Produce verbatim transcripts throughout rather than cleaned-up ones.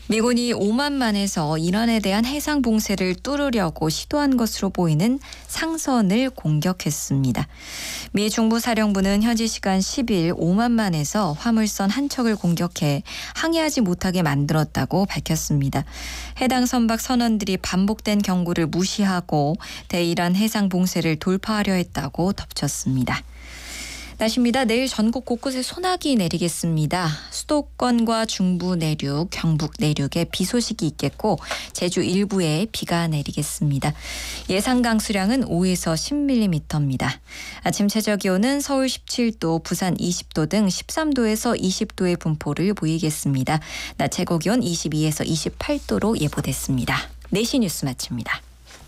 미군이 오만만에서 이란에 대한 해상 봉쇄를 뚫으려고 시도한 것으로 보이는 상선을 공격했습니다. 미 중부사령부는 현지 시간 십 일 오만만에서 화물선 한 척을 공격해 항해하지 못하게 만들었다고 밝혔습니다. 해당 선박 선원들이 반복된 경고를 무시하고 대이란 해상 봉쇄를 돌파하려 했다고 덧붙였습니다. 날씨입니다. 내일 전국 곳곳에 소나기 내리겠습니다. 수도권과 중부 내륙, 경북 내륙에 비 소식이 있겠고 제주 일부에 비가 내리겠습니다. 예상 강수량은 오에서 십 밀리미터입니다. 아침 최저 기온은 서울 십칠 도, 부산 이십 도 등 십삼 도에서 이십 도의 분포를 보이겠습니다. 낮 최고 기온 이십이에서 이십팔 도로 예보됐습니다. 네 시 뉴스 마칩니다.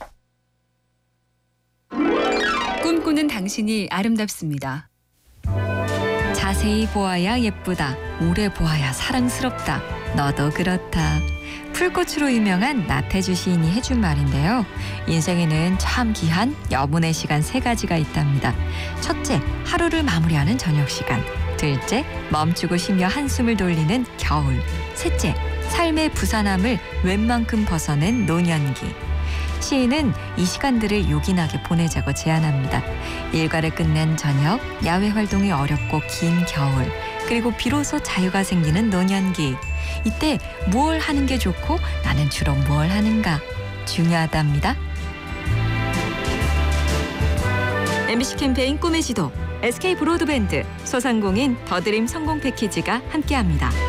꿈꾸는 당신이 아름답습니다. 자세히 보아야 예쁘다. 오래 보아야 사랑스럽다. 너도 그렇다. 풀꽃으로 유명한 나태주 시인이 해준 말인데요. 인생에는 참 귀한 여분의 시간 세 가지가 있답니다. 첫째, 하루를 마무리하는 저녁 시간. 둘째, 멈추고 쉬며 한숨을 돌리는 겨울. 셋째, 삶의 부산함을 웬만큼 벗어낸 노년기. 시인은 이 시간들을 요긴하게 보내자고 제안합니다. 일과를 끝낸 저녁, 야외 활동이 어렵고 긴 겨울, 그리고 비로소 자유가 생기는 노년기. 이때 무얼 하는 게 좋고 나는 주로 무얼 하는가 중요하답니다. 엠비씨 캠페인 꿈의 지도, 에스케이 브로드밴드, 소상공인 더드림 성공 패키지가 함께합니다.